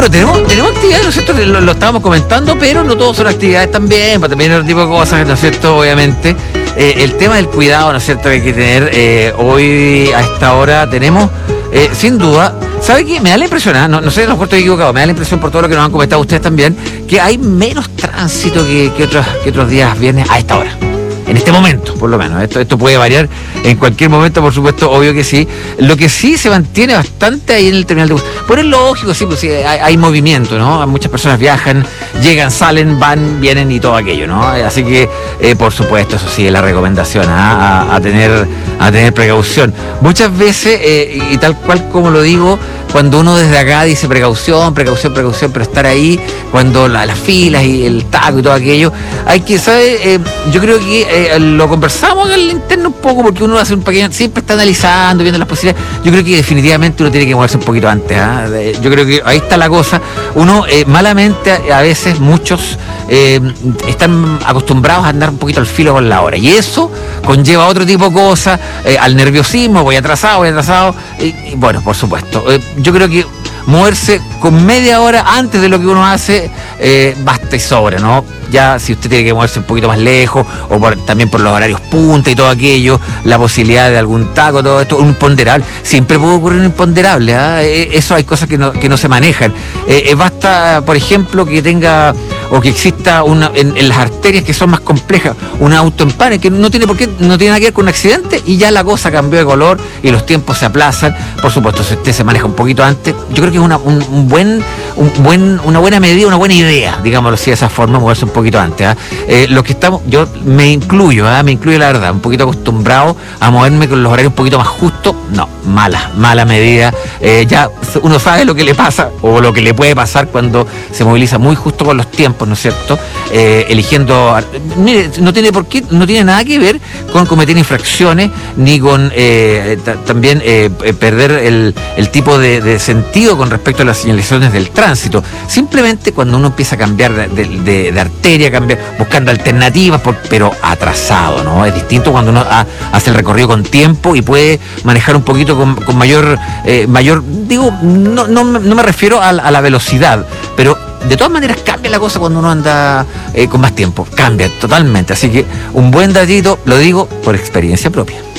Bueno, tenemos actividades, ¿no es cierto? Lo estábamos comentando, pero no todos son actividades también, para también otro tipo de cosas, ¿no es cierto? Obviamente. El tema del cuidado, ¿no es cierto?, que hay que tener. Hoy, a esta hora, tenemos, sin duda, ¿sabe qué? Me da la impresión, no sé, a lo mejor estoy equivocado, me da la impresión por todo lo que nos han comentado ustedes también, que hay menos tránsito que otros días viernes a esta hora. En este momento, por lo menos. Esto puede variar en cualquier momento, por supuesto, obvio que sí. Lo que sí se mantiene bastante ahí en el terminal de bus. Por es lógico, sí, pues sí, hay movimiento, ¿no? Muchas personas viajan, llegan, salen, van, vienen y todo aquello, ¿no? Así que, por supuesto, eso sí es la recomendación, a tener precaución. Muchas veces, y tal cual como lo digo, cuando uno desde acá dice precaución, pero estar ahí, cuando las filas y el taco y todo aquello, hay que, ¿sabe? Yo creo que lo conversamos en el interno un poco, porque uno hace un pequeño, siempre está analizando, viendo las posibilidades. Yo creo que definitivamente uno tiene que moverse un poquito antes, ¿eh? Yo creo que ahí está la cosa. Uno, malamente, a veces muchos están acostumbrados a andar un poquito al filo con la hora, y eso conlleva otro tipo de cosas, al nerviosismo, voy atrasado, y bueno, por supuesto, yo creo que moverse con media hora antes de lo que uno hace, basta y sobra, ¿no? Ya si usted tiene que moverse un poquito más lejos, o también por los horarios punta y todo aquello, la posibilidad de algún taco, todo esto, un imponderable, siempre puede ocurrir un imponderable, eso hay cosas que no se manejan. Basta, por ejemplo, que tenga o que exista en las arterias que son más complejas, un auto en pane que no tiene nada que ver con un accidente, y ya la cosa cambió de color y los tiempos se aplazan. Por supuesto, si usted se maneja un poquito antes, yo creo que es una buena medida, una buena idea, digámoslo así, de esa forma, moverse un poquito antes. Los que estamos, yo me incluyo la verdad, un poquito acostumbrado a moverme con los horarios un poquito más justos. No, mala medida. Ya uno sabe lo que le pasa o lo que le puede pasar cuando se moviliza muy justo con los tiempos, ¿no es cierto? Eligiendo, mire, no tiene nada que ver con cometer infracciones, ni con también perder el tipo de sentido con respecto a las señalizaciones del tránsito. Simplemente cuando uno empieza a cambiar de arteria, buscando alternativas, pero atrasado, ¿no? Es distinto cuando uno hace el recorrido con tiempo y puede manejar un poquito con mayor, digo, no me refiero a la velocidad, pero de todas maneras cambia la cosa cuando uno anda con más tiempo, cambia totalmente. Así que un buen datito, lo digo por experiencia propia.